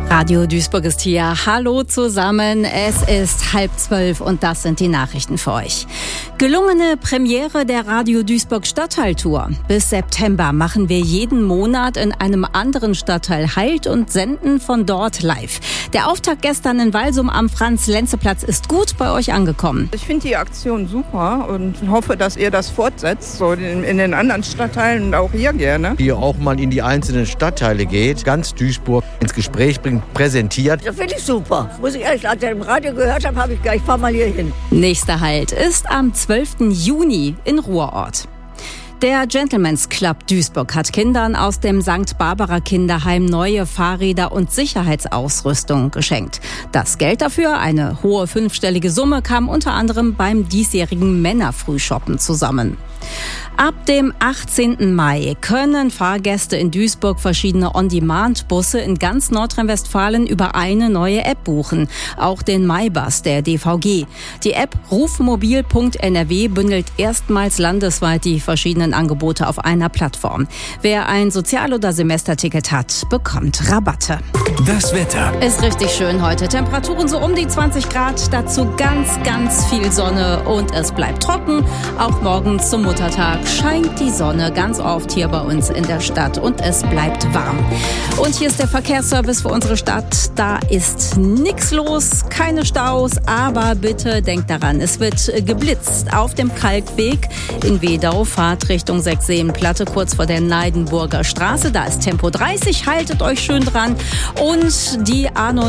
Radio Duisburg ist hier. Hallo zusammen. Es ist 11:30 und das sind die Nachrichten für euch. Gelungene Premiere der Radio Duisburg Stadtteiltour. Bis September machen wir jeden Monat in einem anderen Stadtteil Halt und senden von dort live. Der Auftakt gestern in Walsum am Franz-Lenze-Platz ist gut bei euch angekommen. Ich finde die Aktion super und hoffe, dass ihr das fortsetzt, so in den anderen Stadtteilen und auch hier gerne. Hier auch mal in die einzelnen Stadtteile geht, ganz Duisburg ins Gespräch bringt, präsentiert. Das finde ich super. Muss ich ehrlich sagen, als ich im Radio gehört habe, habe ich gedacht, ich fahre mal hier hin. Nächster Halt ist am 12. Juni in Ruhrort. Der Gentleman's Club Duisburg hat Kindern aus dem St. Barbara Kinderheim neue Fahrräder und Sicherheitsausrüstung geschenkt. Das Geld dafür, eine hohe 5-stellige Summe, kam unter anderem beim diesjährigen Männerfrühshoppen zusammen. Ab dem 18. Mai können Fahrgäste in Duisburg verschiedene On-Demand-Busse in ganz Nordrhein-Westfalen über eine neue App buchen. Auch den MyBus der DVG. Die App rufmobil.nrw bündelt erstmals landesweit die verschiedenen Angebote auf einer Plattform. Wer ein Sozial- oder Semesterticket hat, bekommt Rabatte. Das Wetter. Ist richtig schön heute. Temperaturen so um die 20 Grad, dazu ganz viel Sonne und es bleibt trocken. Auch morgen zum Muttertag scheint die Sonne ganz oft hier bei uns in der Stadt und es bleibt warm. Und hier ist der Verkehrsservice für unsere Stadt. Da ist nichts los, keine Staus, aber bitte denkt daran, es wird geblitzt auf dem Kalkweg in Wedau, Fahrtrichtung Sechseenplatte, kurz vor der Neidenburger Straße. Da ist Tempo 30, haltet euch schön dran. Und die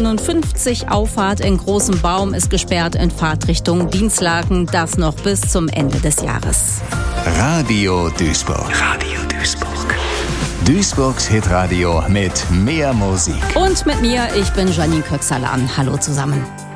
A59 Auffahrt in Großem Baum ist gesperrt in Fahrtrichtung Dienstlaken, das noch bis zum Ende des Jahres. Radio Duisburg. Radio Duisburg. Duisburgs Hitradio mit mehr Musik. Und mit mir, ich bin Janine Köxalan. Hallo zusammen.